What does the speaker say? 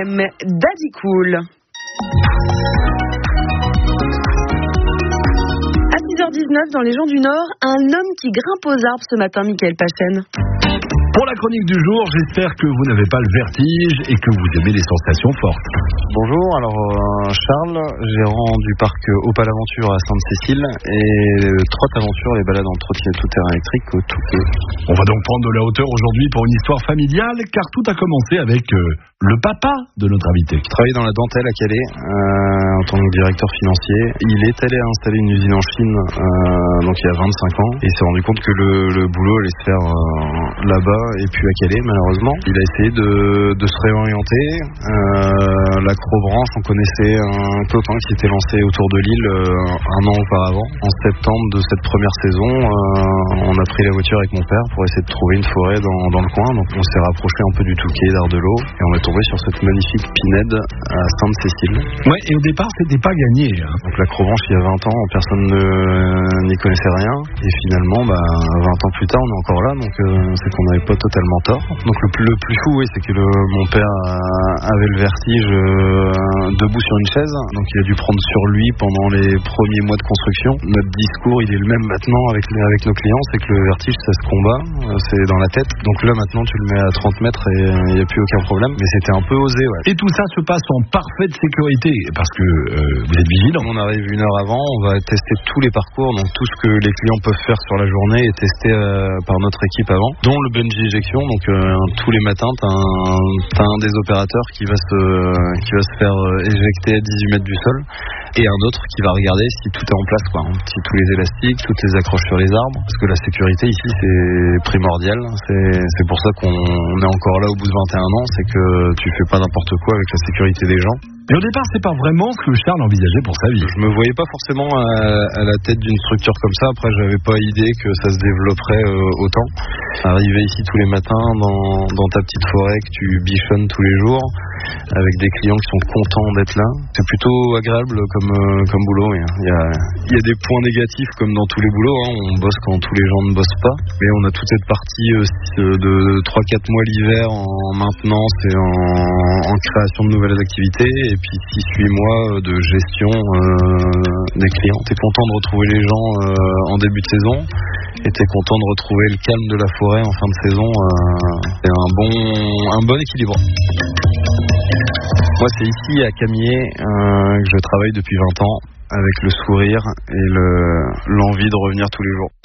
FM, Daddy Cool. À 6h19, dans les gens du Nord, un homme qui grimpe aux arbres ce matin, Mickaël Pachen. Pour la chronique du jour, j'espère que vous n'avez pas le vertige et que vous aimez les sensations fortes. Bonjour, alors Charles, gérant du parc Opal Aventure à Sainte-Cécile et Trotte Aventure, les balades en trottinette tout-terrain électrique au Touquet. On va donc prendre de la hauteur aujourd'hui pour une histoire familiale, car tout a commencé avec le papa de notre invité. Il travaille dans la dentelle à Calais en tant que directeur financier. Il est allé installer une usine en Chine donc il y a 25 ans et il s'est rendu compte que le boulot allait se faire là-bas et puis à Calais malheureusement. Il a essayé de se réorienter. L'acrobranche, on connaissait un copain qui s'était lancé autour de l'île un an auparavant. En septembre de cette première saison, on a pris la voiture avec mon père pour essayer de trouver une forêt dans le coin. Donc on s'est rapproché un peu du Touquet, d'Ardelot et on est tombé sur cette magnifique pinède à Sainte-Cécile. Ouais, et au départ c'était pas gagné. Donc l'acrobranche il y a 20 ans, personne n'y connaissait rien et finalement 20 ans plus tard on est encore là, donc c'est qu'on n'avait pas totalement tort. Donc le plus fou oui, c'est que mon père avait le vertige debout sur une chaise, donc il a dû prendre sur lui pendant les premiers mois de construction. Notre discours il est le même maintenant avec nos clients, c'est que le vertige ça se combat, c'est dans la tête. Donc là maintenant tu le mets à 30 mètres et il n'y a plus aucun problème, mais c'était un peu osé. Ouais. Et tout ça se passe en parfaite sécurité parce que vous êtes vigilant. On arrive une heure avant, on va tester tous les parcours, donc tout ce que les clients peuvent faire sur la journée est testé par notre équipe avant, dont le bungee ejection. Donc tous les matins t'as un des opérateurs qui va se faire éjecter à 18 mètres du sol et un autre qui va regarder si tout est en place, quoi. Si tous les élastiques, toutes les accroches sur les arbres, parce que la sécurité ici c'est primordial. C'est pour ça qu'on est encore là au bout de 21 ans, c'est que tu fais pas n'importe quoi avec la sécurité des gens. Et au départ, c'est pas vraiment ce que Charles envisageait pour sa vie. Je me voyais pas forcément à la tête d'une structure comme ça. Après, j'avais pas idée que ça se développerait autant. Arriver ici tous les matins dans ta petite forêt que tu bichonnes tous les jours, avec des clients qui sont contents d'être là, c'est plutôt agréable comme boulot. Oui. Il y a des points négatifs comme dans tous les boulots. On bosse quand tous les gens ne bossent pas, mais on a toute cette partie de 3-4 mois l'hiver en maintenance et en création de nouvelles activités. Et puis 6-8 mois de gestion des clients. T'es content de retrouver les gens en début de saison et t'es content de retrouver le calme de la forêt en fin de saison. C'est un bon équilibre. Moi c'est ici à Camier que je travaille depuis 20 ans avec le sourire et l'envie de revenir tous les jours.